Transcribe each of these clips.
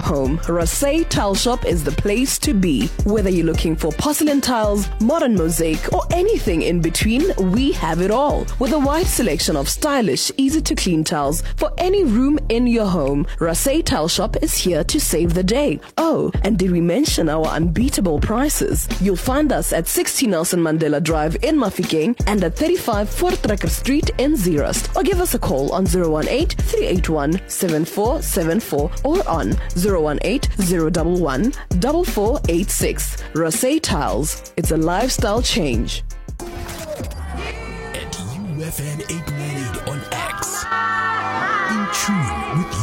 home, Rasay Tile Shop is the place to be. Whether you're looking for porcelain tiles, modern mosaic, or anything in between, we have it all. With a wide selection of stylish, easy-to-clean tiles for any room in your home, Rasay Tile Shop is here to save the day. Oh, and did we mention our unbeatable prices? You'll find us at 60 Nelson Mandela Drive in Mafikeng and at 35 Voortrekker Street in Zeerust. Or give us a call on 018-381-7474 or on 018-011-4486. Rasay Tiles. It's a lifestyle change. At UFM 898 on X. In tune with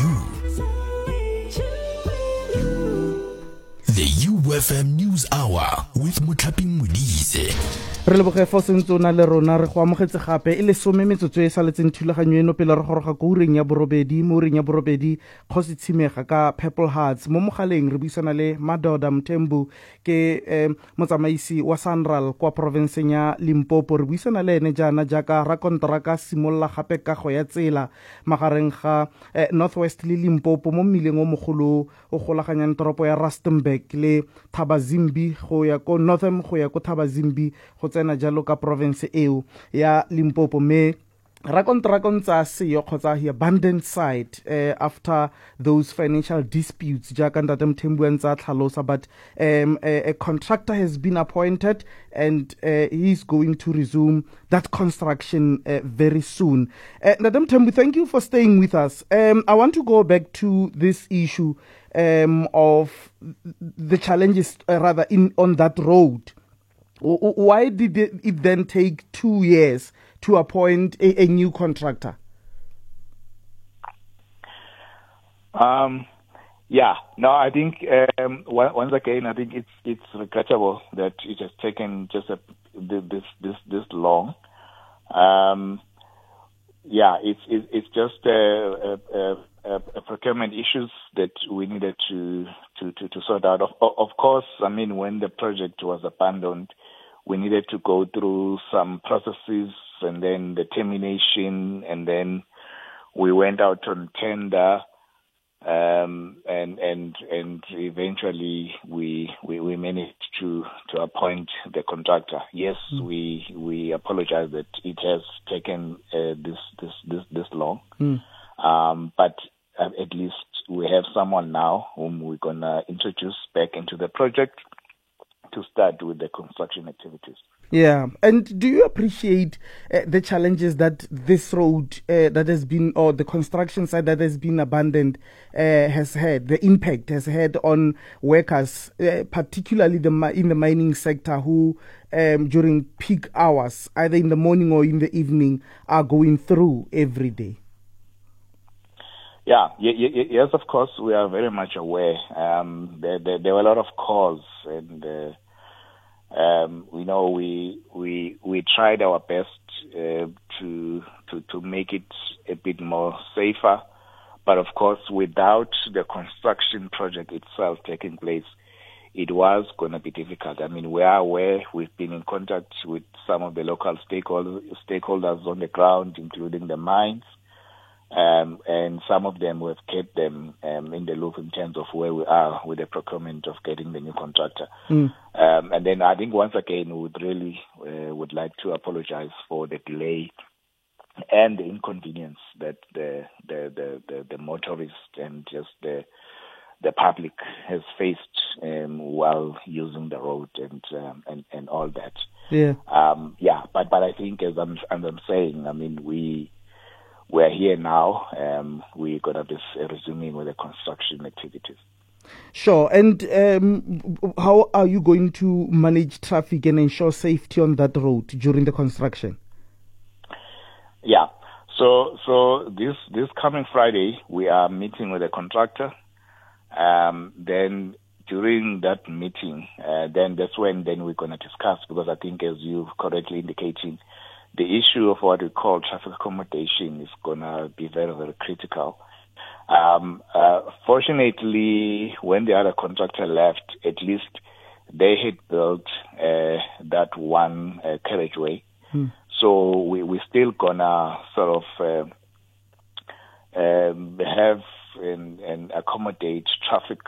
you. The UFM News Hour with Mutlaping Modise. Re leboge fosentse ona le rona re go amogetse gape e le 10 metsotso e saletseng thulaganyo eno pele re goroga go ureng ya borobedi mo ureng ya borobedi Khosi Tshimega ka Purple Hearts mo mogaleng re buisana le Madoda Mthembu ke motsamaisi wa Sanral kwa provinceng ya Limpopo re buisana le ene jana jaaka ra kontraka simolla gape ka go ya tsela magareng ga Northwest le Limpopo mo mmileng o mogolo o golaganyang toropo ya Rustenburg le Thabazimbi go ya ko Northern go ya ko Thabazimbi go tsena jalo ka province eo ya Limpopo me rakontsa seyo khotsa hi abandoned site after those financial disputes jaka Ntate Mthembu ntsa tlhalosa but a contractor has been appointed and he's going to resume that construction very soon. Ntate Mthembu, thank you for staying with us. I want to go back to this issue of the challenges rather on that road. Why did it then take 2 years to appoint a new contractor? I think once again, I think it's regrettable that it has taken just this long. It's just procurement issues that we needed to sort out. Of course, I mean, when the project was abandoned, we needed to go through some processes and then the termination, and then we went out on tender, and eventually we managed to appoint the contractor. Yes, we apologize that it has taken this long, but at least we have someone now whom we're gonna introduce back into the project to start with the construction activities. Yeah, and do you appreciate the challenges that this road that has been, or the construction site that has been abandoned has had, the impact has had on workers, particularly in the mining sector who during peak hours, either in the morning or in the evening, are going through every day? Yes, of course, we are very much aware. There were a lot of calls, and we tried our best to make it a bit more safer. But of course, without the construction project itself taking place, it was going to be difficult. I mean, we are aware. We've been in contact with some of the local stakeholders on the ground, including the mines. And some of them, we've kept them in the loop in terms of where we are with the procurement of getting the new contractor. And then I think once again, we would like to apologize for the delay and the inconvenience that the motorist and just the public has faced while using the road and all that. But I think as I'm saying, I mean, we're here now. We're going to be resuming with the construction activities. Sure. And how are you going to manage traffic and ensure safety on that road during the construction? Yeah. So this coming Friday, we are meeting with the contractor. Then during that meeting, then that's when we're going to discuss, because I think, as you correctly indicating, the issue of what we call traffic accommodation is going to be very, very critical. Fortunately, when the other contractor left, at least they had built that one carriageway. So we're still going to sort of have and accommodate traffic